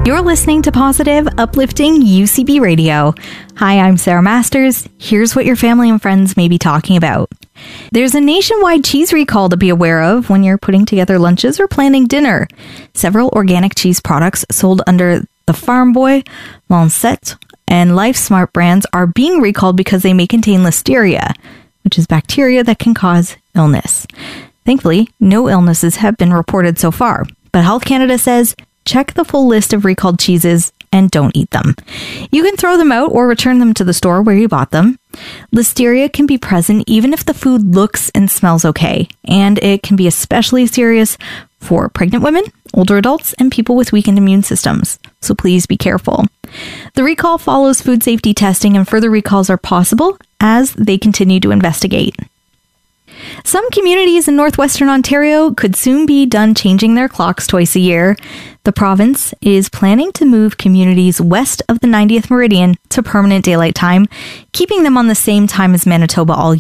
You're listening to Positive, Uplifting UCB Radio. Hi, I'm Sarah Masters. Here's what your family and friends may be talking about. There's a nationwide cheese recall to be aware of when you're putting together lunches or planning dinner. Several organic cheese products sold under the Farm Boy, Lancet, and LifeSmart brands are being recalled because they may contain Listeria, which is bacteria that can cause illness. Thankfully, no illnesses have been reported so far, but Health Canada says check the full list of recalled cheeses and don't eat them. You can throw them out or return them to the store where you bought them. Listeria can be present even if the food looks and smells okay, and it can be especially serious for pregnant women, older adults, and people with weakened immune systems. So please be careful. The recall follows food safety testing, and further recalls are possible as they continue to investigate. Some communities in northwestern Ontario could soon be done changing their clocks twice a year. The province is planning to move communities west of the 90th meridian to permanent daylight time, keeping them on the same time as Manitoba all